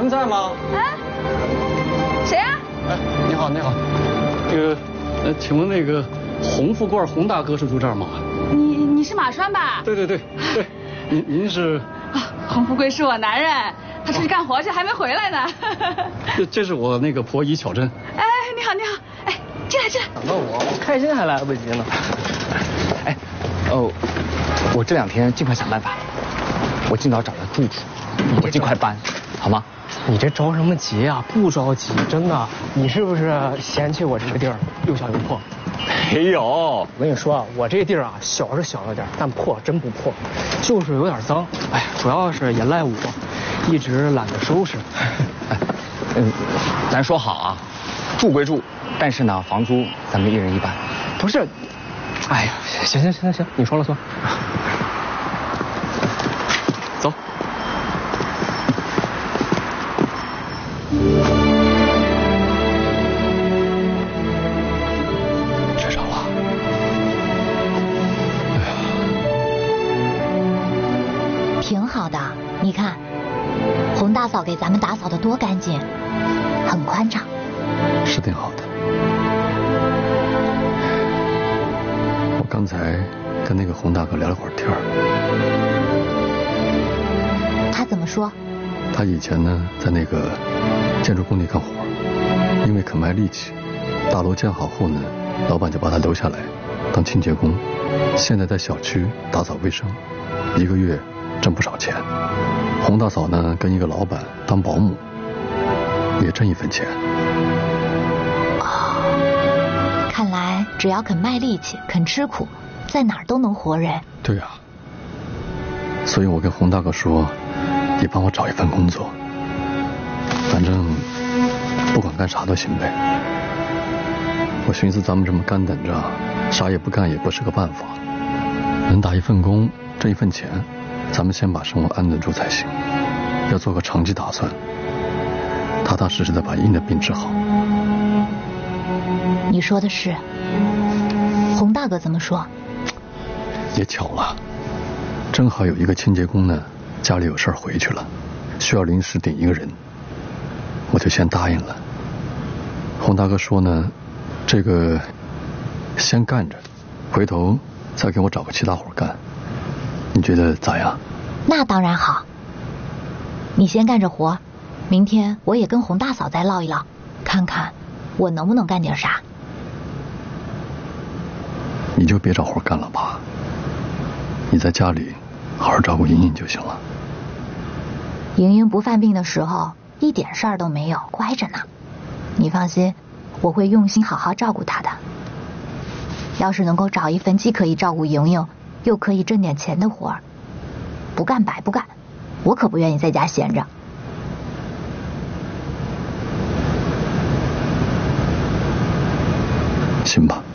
人在吗？ 哎，谁呀？ 哎，你好，你好。这个，请问那个洪富贵洪大哥是住这儿吗？ 你是马栓吧？ 对对对对，您是？ 啊，洪富贵是我男人，他出去干活去，还没回来呢。 这是我那个婆姨巧珍。 哎，你好，你好。哎，进来进来。 想到我开心还来不及呢。哎，我这2天尽快想办法，我尽早找个住处，我尽快搬，好吗？ 你这着什么急啊？不着急，真的。你是不是嫌弃我这个地儿又小又破？ 没有， 我跟你说啊，我这地儿啊小是小了点，但破真不破，就是有点脏。哎，主要是也赖我，一直懒得收拾。 咱说好啊，住归住，但是呢，房租咱们1人1半。 不是，哎呀，行，你说了算。走。 睡着了。哎呀， 挺好的，你看，洪大嫂给咱们打扫的多干净，很宽敞。 是挺好的。我刚才跟那个洪大哥聊了会儿天儿。 他怎么说？ 他以前呢在那个建筑工地干活，因为肯卖力气，大楼建好后呢，老板就把他留下来当清洁工。现在在小区打扫卫生，1个月挣不少钱。洪大嫂呢跟一个老板当保姆，也挣1分钱。 哦，看来只要肯卖力气，肯吃苦，在哪儿都能活人。 对啊，所以我跟洪大哥说，也帮我找一份工作，反正不管干啥都行呗。我寻思咱们这么干等着，啥也不干也不是个办法，能打一份工挣1份钱，咱们先把生活安顿住才行，要做个长期打算，踏踏实实的把英的病治好。 你说的是，洪大哥怎么说？ 也巧了，正好有一个清洁工呢，家里有事儿回去了，需要临时顶一个人，我就先答应了。洪大哥说呢，这个先干着，回头再给我找个其他活干，你觉得咋样？ 那当然好。你先干着活，明天我也跟洪大嫂再唠一唠，看看我能不能干点啥。 你就别找活干了吧，你在家里好好照顾莹莹就行了。 莹莹不犯病的时候一点事儿都没有，乖着呢。你放心，我会用心好好照顾她的。要是能够找一份既可以照顾莹莹又可以挣点钱的活儿，不干白不干，我可不愿意在家闲着。 行吧。